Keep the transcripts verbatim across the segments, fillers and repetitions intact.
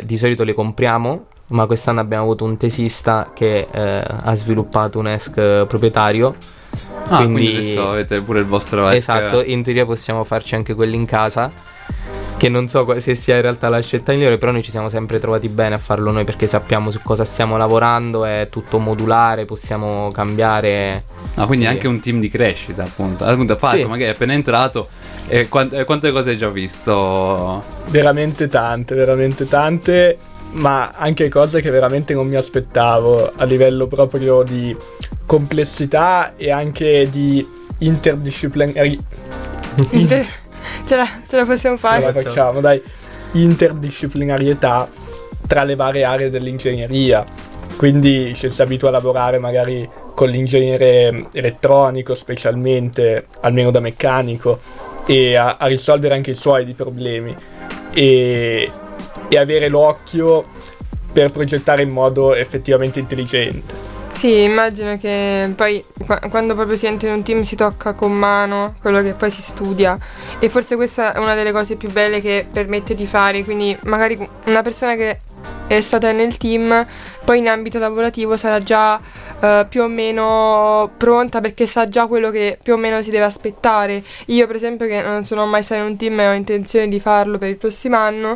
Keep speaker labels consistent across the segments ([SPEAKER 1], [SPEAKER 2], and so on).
[SPEAKER 1] di solito le compriamo, ma quest'anno abbiamo avuto un tesista che eh, ha sviluppato un ESC proprietario.
[SPEAKER 2] Ah, quindi, quindi adesso avete pure il vostro ESC.
[SPEAKER 1] Esatto, in teoria possiamo farci anche quelli in casa, che non so se sia in realtà la scelta migliore, però noi ci siamo sempre trovati bene a farlo noi, perché sappiamo su cosa stiamo lavorando, è tutto modulare, possiamo cambiare.
[SPEAKER 2] Ah, quindi è anche un team di crescita, appunto. Appunto, Falco,
[SPEAKER 1] sì.
[SPEAKER 2] magari è appena entrato, e quant- quante cose hai già visto?
[SPEAKER 3] Veramente tante, veramente tante, ma anche cose che veramente non mi aspettavo a livello proprio di complessità e anche di interdisciplinari.
[SPEAKER 4] Inter- ce, la, ce la possiamo fare?
[SPEAKER 3] Ce la facciamo, dai. Interdisciplinarietà tra le varie aree dell'ingegneria. Quindi ci si abitua a lavorare magari con l'ingegnere elettronico, specialmente, almeno da meccanico, e a, a risolvere anche i suoi di problemi e, e avere l'occhio per progettare in modo effettivamente intelligente.
[SPEAKER 4] Sì, immagino che poi qua- quando proprio si entra in un team si tocca con mano quello che poi si studia, e forse questa è una delle cose più belle che permette di fare, quindi magari una persona che è stata nel team poi in ambito lavorativo sarà già uh, più o meno pronta, perché sa già quello che più o meno si deve aspettare. Io per esempio, che non sono mai stata in un team e ho intenzione di farlo per il prossimo anno,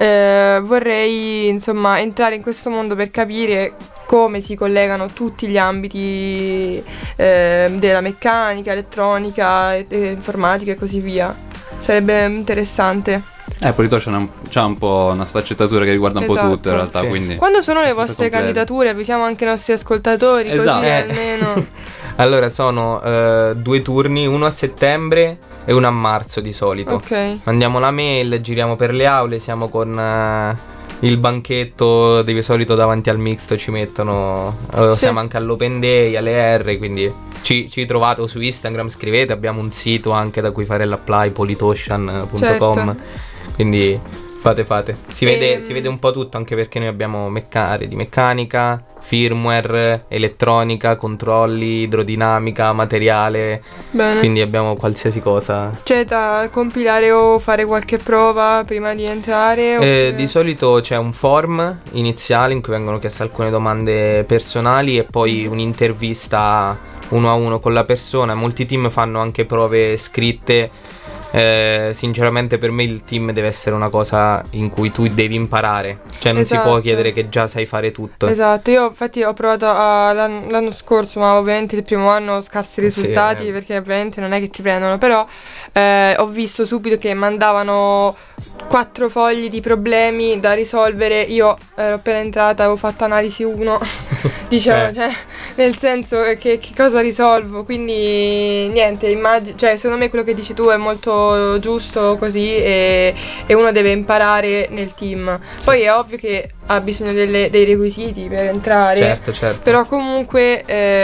[SPEAKER 4] eh, vorrei insomma entrare in questo mondo per capire come si collegano tutti gli ambiti eh, della meccanica, elettronica, e, e informatica e così via. Sarebbe interessante.
[SPEAKER 2] Eh, Polito c'ha un, c'ha un po' una sfaccettatura che riguarda un
[SPEAKER 4] Esatto.
[SPEAKER 2] po' tutto in realtà,
[SPEAKER 1] Sì.
[SPEAKER 2] quindi
[SPEAKER 4] Quando sono le vostre
[SPEAKER 2] completo.
[SPEAKER 4] candidature? Avvisiamo anche i nostri ascoltatori,
[SPEAKER 2] Esatto.
[SPEAKER 4] così
[SPEAKER 1] Eh.
[SPEAKER 4] almeno.
[SPEAKER 1] Allora sono eh, due turni, uno a settembre e uno a marzo di solito.
[SPEAKER 4] Ok.
[SPEAKER 1] Mandiamo la mail, giriamo per le aule, siamo con eh, il banchetto di solito davanti al mixto, ci mettono, eh,
[SPEAKER 4] Sì.
[SPEAKER 1] siamo anche all'open day, alle R, quindi ci, ci trovate o su Instagram, scrivete, abbiamo un sito anche da cui fare l'apply, politocean punto com,
[SPEAKER 4] Certo.
[SPEAKER 1] quindi fate fate. Si vede,
[SPEAKER 4] Ehm.
[SPEAKER 1] si vede un po' tutto, anche perché noi abbiamo mecca- aree di meccanica, firmware, elettronica, controlli, idrodinamica, materiale,
[SPEAKER 4] Bene.
[SPEAKER 1] quindi abbiamo qualsiasi cosa.
[SPEAKER 4] C'è da compilare o fare qualche prova prima di entrare?
[SPEAKER 1] Eh,
[SPEAKER 4] oppure-
[SPEAKER 1] di solito c'è un form iniziale in cui vengono chieste alcune domande personali e poi un'intervista uno a uno con la persona. Molti team fanno anche prove scritte. Eh, sinceramente per me il team deve essere una cosa in cui tu devi imparare, cioè non si può
[SPEAKER 4] Esatto.
[SPEAKER 1] chiedere che già sai fare tutto.
[SPEAKER 4] Esatto, io infatti ho provato a- l'an- l'anno scorso, ma ovviamente il primo anno ho scarsi risultati,
[SPEAKER 1] Sì, eh.
[SPEAKER 4] perché ovviamente non è che ti prendono, però eh, ho visto subito che mandavano quattro fogli di problemi da risolvere. Io ero appena entrata, avevo fatto analisi uno, diciamo,
[SPEAKER 1] Eh.
[SPEAKER 4] cioè, nel senso che, che cosa risolvo, quindi niente, immagino, cioè secondo me quello che dici tu è molto giusto così, e, e uno deve imparare nel team. Poi è ovvio che ha bisogno delle- dei requisiti per entrare.
[SPEAKER 1] Certo, certo.
[SPEAKER 4] Però comunque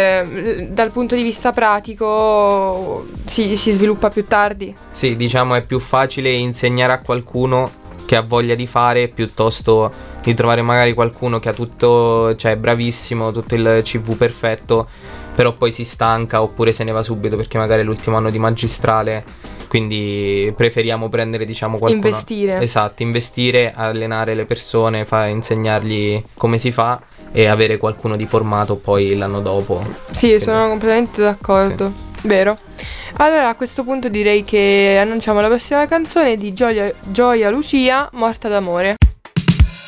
[SPEAKER 4] eh, dal punto di vista pratico si, si sviluppa più tardi.
[SPEAKER 1] Sì, diciamo è più facile insegnare a qualcuno che ha voglia di fare piuttosto di trovare magari qualcuno che ha tutto, cioè è bravissimo, tutto il C V perfetto, però poi si stanca oppure se ne va subito perché magari è l'ultimo anno di magistrale, quindi preferiamo prendere, diciamo, qualcuno.
[SPEAKER 4] Investire.
[SPEAKER 1] Esatto, investire, allenare le persone, fa, insegnargli come si fa e avere qualcuno di formato poi l'anno dopo.
[SPEAKER 4] Sì, sono completamente d'accordo. Vero. Allora a questo punto direi che annunciamo la prossima canzone di Gioia, Gioia Lucia, Morta d'amore.